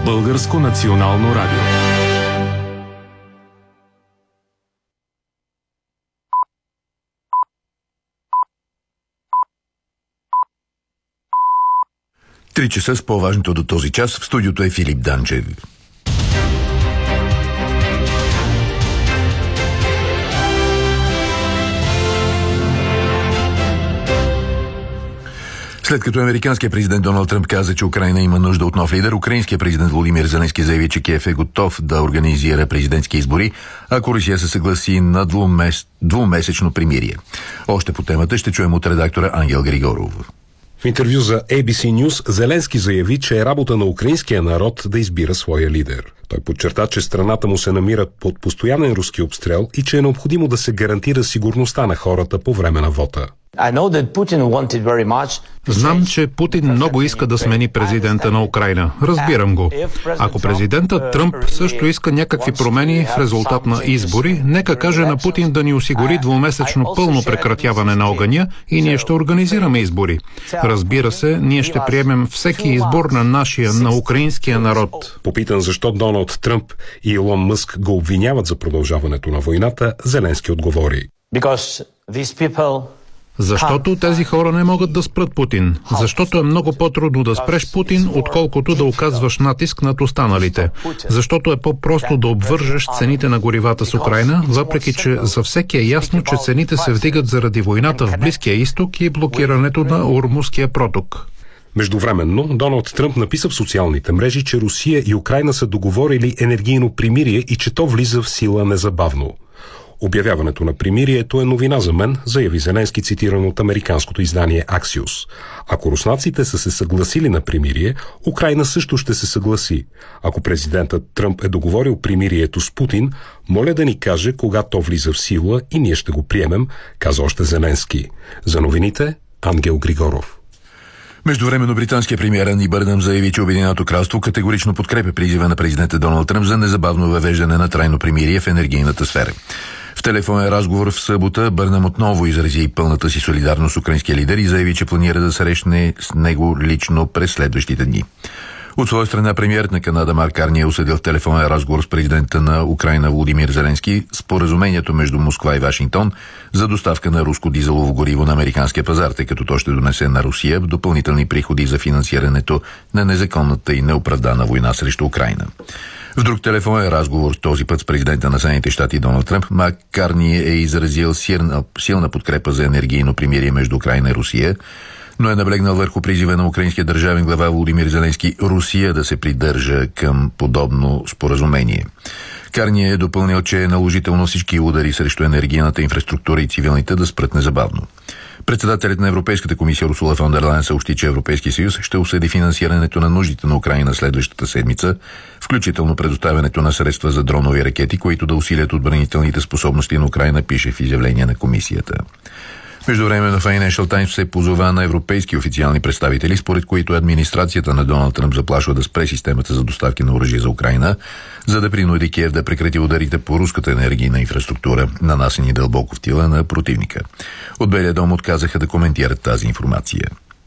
Българско национално радио. Три часа с по-важното до този час. В студиото е Филип Данчев. След като американският президент Доналд Тръмп каза, че Украйна има нужда от нов лидер, украинският президент Володимир Зеленски заяви, че Киев е готов да организира президентски избори, ако Русия се съгласи на двумесечно примирие. Още по темата ще чуем от редактора Ангел Григоров. В интервю за ABC News Зеленски заяви, че е работа на украинския народ да избира своя лидер. Той подчерта, че страната му се намира под постоянен руски обстрел и че е необходимо да се гарантира сигурността на хората по време на вота. Знам, че Путин много иска да смени президента на Украйна. Разбирам го. Ако президентът Тръмп също иска някакви промени в резултат на избори, нека каже на Путин да ни осигури двумесечно пълно прекратяване на огъня и ние ще организираме избори. Разбира се, ние ще приемем всеки избор на нашия, на украинския народ. Попитан защо Доналд Тръмп и Илон Мъск го обвиняват за продължаването на войната, Зеленски отговори. Защото тези хора не могат да спрат Путин. Защото е много по-трудно да спреш Путин, отколкото да оказваш натиск над останалите. Защото е по-просто да обвържеш цените на горивата с Украйна, въпреки че за всеки е ясно, че цените се вдигат заради войната в Близкия изток и блокирането на Ормузския проток. Междувременно, Доналд Тръмп написа в социалните мрежи, че Русия и Украйна са договорили енергийно примирие и че то влиза в сила незабавно. Обявяването на примирието е новина за мен, заяви Зеленски, цитиран от американското издание Axios. Ако руснаците са се съгласили на примирие, Украйна също ще се съгласи. Ако президентът Тръмп е договорил примирието с Путин, моля да ни каже кога то влиза в сила и ние ще го приемем, каза още Зеленски. За новините, Ангел Григоров. Междувременно британският премиер Ани Бърнъм заяви, че Обединеното кралство категорично подкрепя призива на президента Доналд Тръмп за незабавно въвеждане на трайно примирие в енергийната сфера. В телефонен разговор в събота Бърнъм отново изрази пълната си солидарност с украинския лидер и заяви, че планира да срещне с него лично през следващите дни. От своя страна премиерът на Канада Марк Карни е осъдил в телефонен разговор с президента на Украйна Володимир Зеленски споразумението между Москва и Вашингтон за доставка на руско дизелово гориво на американския пазар, тъй като то ще донесе на Русия допълнителни приходи за финансирането на незаконната и неоправдана война срещу Украйна. В друг телефонен разговор, този път с президента на Съединените щати Доналд Тръмп, Марк Карни е изразил силна подкрепа за енергийно примирие между Украйна и Русия, но е наблегнал върху призива на украинския държавен глава Володимир Зеленски Русия да се придържа към подобно споразумение. Карни е допълнил, че е наложително всички удари срещу енергийната инфраструктура и цивилните да спрат незабавно. Председателят на Европейската комисия Урсула фон дер Лайен съобщи, че Европейския съюз ще обсъди финансирането на нуждите на Украйна следващата седмица, включително предоставянето на средства за дронови ракети, които да усилят отбранителните способности на Украйна, пише в изявление на комисията. Междувременно Financial Times се позова на европейски официални представители, според които администрацията на Доналд Тръмп заплашва да спре системата за доставки на оръжие за Украйна, за да принуди Киев да прекрати ударите по руската енергийна инфраструктура, нанасени дълбоко в тила на противника. От Белия дом отказаха да коментират тази информация.